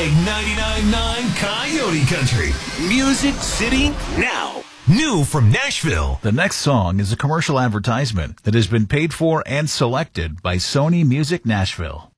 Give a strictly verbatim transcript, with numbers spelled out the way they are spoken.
Big ninety-nine point nine Coyote Country. Music City Now. New from Nashville. The next song is a commercial advertisement that has been paid for and selected by Sony Music Nashville.